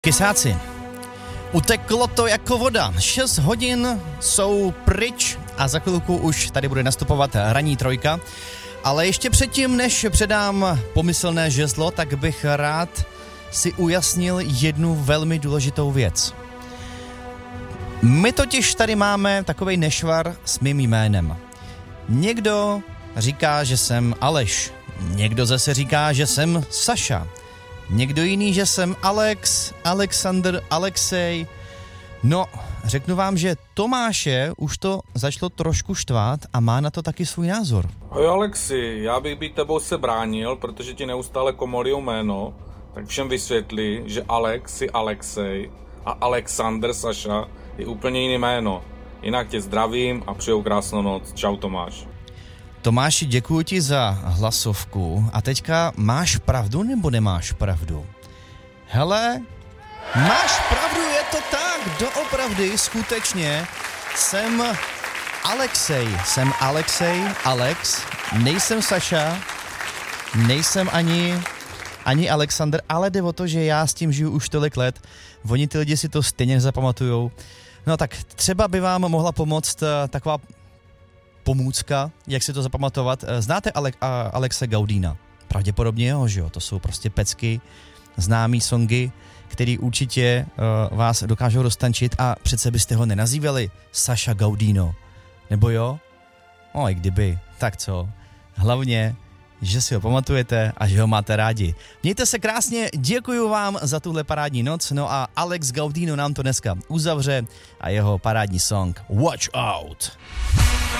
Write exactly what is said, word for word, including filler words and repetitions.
Kysáci, uteklo to jako voda. šest hodin jsou pryč a za chvilku už tady bude nastupovat ranní trojka. Ale ještě předtím, než předám pomyslné žezlo, tak bych rád si ujasnil jednu velmi důležitou věc. My totiž tady máme takovej nešvar s mým jménem. Někdo říká, že jsem Aleš, někdo zase říká, že jsem Saša, někdo jiný, že jsem Alex, Alexander, Alexej. No, řeknu vám, že Tomáše už to začalo trošku štvát a má na to taky svůj názor. Ahoj Alexi, já bych být tebou se bránil, protože ti neustále komorijou jméno, tak všem vysvětli, že Alex je Alexej a Alexander Saša je úplně jiný jméno. Jinak tě zdravím a přeju krásnou noc. Čau Tomáš. Tomáši, děkuji ti za hlasovku. A teďka máš pravdu nebo nemáš pravdu? Hele, máš pravdu, je to tak, doopravdy, skutečně. Jsem Alexej, jsem Alexej, Alex, nejsem Saša, nejsem ani, ani Alexander, ale jde o to, že já s tím žiju už tolik let, oni ty lidi si to stejně nezapamatujou. No tak třeba by vám mohla pomoct taková pomůcka, jak si to zapamatovat. Znáte Ale- Alexe Gaudína? Pravděpodobně jo, že jo, to jsou prostě pecky, známý songy, který určitě uh, vás dokážou roztančit a přece byste ho nenazývali Saša Gaudino. Nebo jo? No i kdyby, tak co? Hlavně, že si ho pamatujete a že ho máte rádi. Mějte se krásně, děkuju vám za tuhle parádní noc, no a Alex Gaudino nám to dneska uzavře a jeho parádní song Watch Out.